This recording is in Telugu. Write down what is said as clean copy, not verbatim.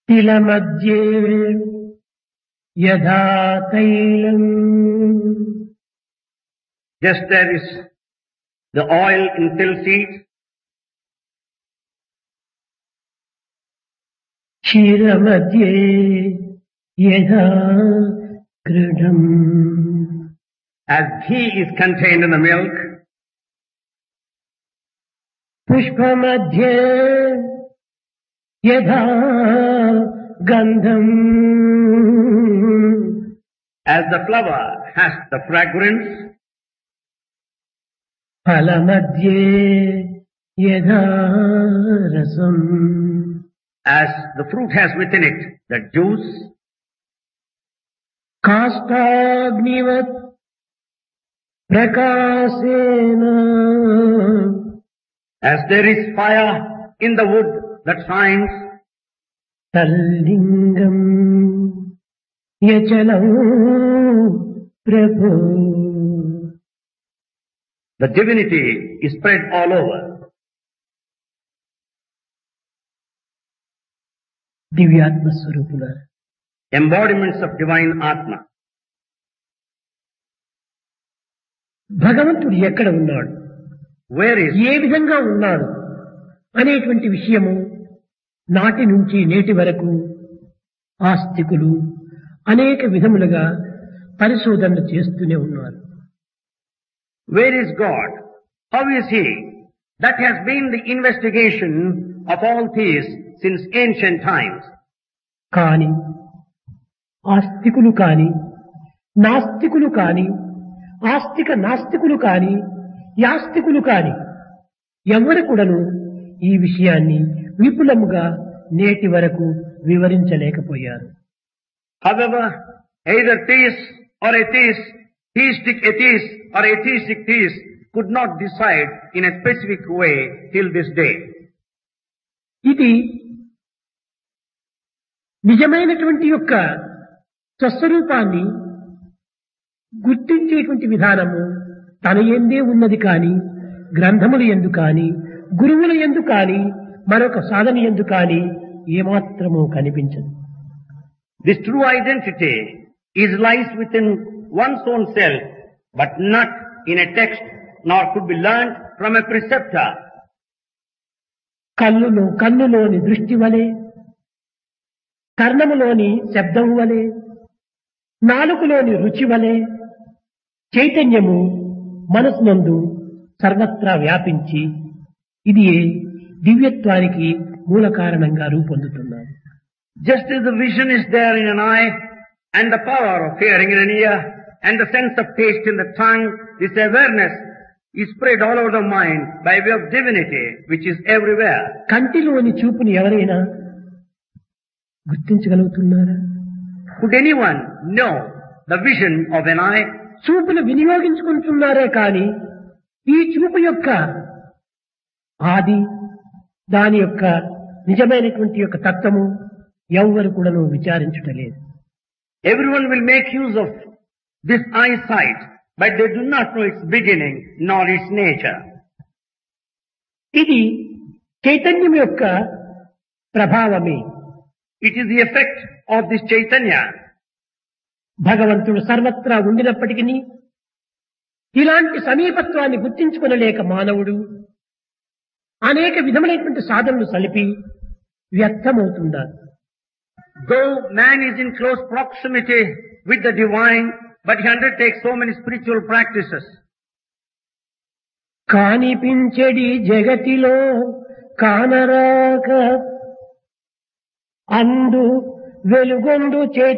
तिलमध्ये यथा तैलम् Just there is the oil in till seeds, क्षीरमध्ये यथा घृतम् as ghee is contained in the milk, पुष्पमध्ये यथा गन्धम् as the flower has the fragrance, फलमध्ये यथा रसम् as the fruit has within it the juice, काष्ठाग्निवत् प्रकाशेन as there is fire in the wood that shines, तल्लिङ्गम् यचलम् प्रभो the divinity is spread all over. దివ్యాత్మ స్వరూపుల Embodiments of divine Atma. భగవంతుడు ఎక్కడ ఉన్నాడు, Where is ఏ విధంగా ఉన్నాడు అనేటువంటి విషయము నాటి నుంచి నేటి వరకు ఆస్తికులు అనేక విధములుగా పరిశోధనలు చేస్తూనే ఉన్నారు. Where is God? How is He? That has been the investigation of all theists since ancient times. కాని ఆస్తికులు కాని నాస్తికులు కాని ఆస్తిక నాస్తికులు కాని యాస్తికులు కాని ఎవరు కూడాను ఈ విషయాన్ని విపులముగా నేటి వరకు వివరించలేకపోయారు. However, either theists or atheists, theistic atheists or atheistic theists could not decide in a specific way till this day. ఇది నిజమైనటువంటి యొక్క స్వస్వరూపాన్ని గుర్తించేటువంటి విధానము తన యందే ఉన్నది కాని గ్రంథముల యందు కాని గురువుల యందు కాని మరొక సాధన యందు కాని ఏమాత్రమూ కనిపించదు. This true identity lies within one's own self, but not in a text, nor could be learned from a preceptor. కన్నులోని దృష్టి వలె, కర్ణములోని శబ్దము వలె, నాలుకలోని రుచి వలె చైతన్యము మనసునందు సర్వత్రా వ్యాపించి ఇది దివ్యత్వానికి మూల కారణంగా రూపొందుతున్నారు. Just as the vision is there in an eye, and the power of hearing in an ear, and the sense of taste in the tongue, this awareness is spread all over the mind by way of divinity, which is everywhere. కంటిలోని చూపుని ఎవరైనా గుర్తించగలుగుతున్నారా? Could anyone know the vision of an eye? చూపును వినియోగించుకుంటున్నారే కాని ఈ చూపు యొక్క ఆది దాని యొక్క నిజమైనటువంటి యొక్క తత్వము ఎవ్వరు కూడాను విచారించుటలేదు. Everyone will make use of this eyesight, but they do not know its beginning nor its nature. ఇది చైతన్యం యొక్క ప్రభావమే. It is the effect of this Chaitanya. భగవంతుడు సర్వత్రా ఉండినప్పటికీ ఇలాంటి సమీపత్వాన్ని గుర్తించుకొనలేక మానవుడు అనేక విధములైనటువంటి సాధనలు సలిపి వ్యర్థమవుతున్నాడు. Though man is in close proximity with the divine, but he undertakes so many spiritual practices. కానిపించెడి జగతిలో కానరాక అందు వెలుగొందు